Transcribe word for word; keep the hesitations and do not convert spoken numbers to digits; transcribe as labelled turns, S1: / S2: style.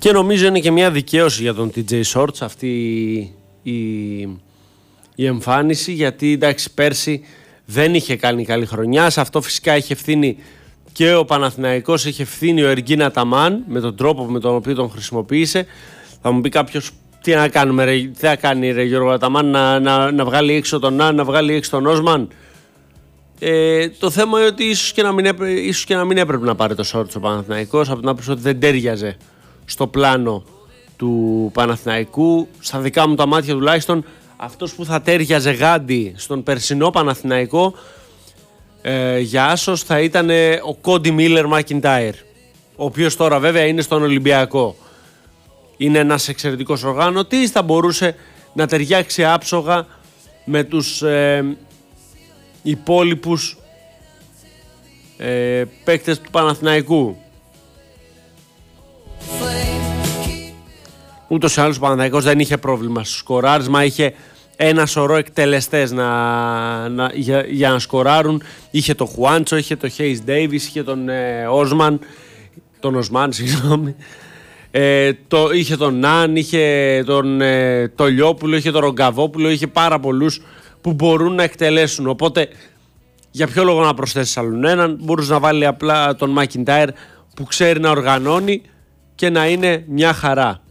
S1: Και νομίζω είναι και μια δικαίωση για τον τι τζέι Shorts αυτή η, η εμφάνιση, γιατί εντάξει πέρσι δεν είχε κάνει καλή χρονιά. Σε αυτό φυσικά έχει ευθύνη και ο Παναθηναϊκός, έχει ευθύνη ο Εργίνα Ταμάν με τον τρόπο με τον οποίο τον χρησιμοποίησε. Θα μου πει κάποιος, τι να κάνουμε, ρε, τι θα κάνει ρε Γιώργο Αταμάν, να, να, να βγάλει έξω τον Ναν, να βγάλει έξω τον Όσμαν. Ε, το θέμα είναι ότι ίσως και, να μην έπρεπε, ίσως και να μην έπρεπε να πάρει το Shorts ο Παναθηναϊκός, από την άποψη ότι δεν τέριαζε στο πλάνο του Παναθηναϊκού. Στα δικά μου τα μάτια τουλάχιστον, αυτός που θα τέριαζε γάντι στον περσινό Παναθηναϊκό ε, για άσος θα ήταν ο Κόντι Μίλερ Μακιντάιρ, ο οποίος τώρα βέβαια είναι στον Ολυμπιακό. Είναι ένας εξαιρετικός οργάνωτης, θα μπορούσε να ταιριάξει άψογα με τους ε, υπόλοιπους ε, παίκτες του Παναθηναϊκού. Ούτως ή άλλως ο Παναθηναϊκός δεν είχε πρόβλημα στο σκοράρισμα, είχε ένα σωρό εκτελεστές να, να, για, για να σκοράρουν. Είχε το Χουάντσο, είχε το Χέις Ντέιβις, είχε τον ε, Όσμαν, τον Οσμάν, συγγνώμη. Ε, το, είχε τον Ναν, είχε τον ε, Τολιόπουλο, είχε τον Ρογκαβόπουλο, είχε πάρα πολλούς που μπορούν να εκτελέσουν. Οπότε για ποιο λόγο να προσθέσεις άλλον έναν, μπορούσε να βάλει απλά τον Μακιντάιρ που ξέρει να οργανώνει και να είναι μια χαρά.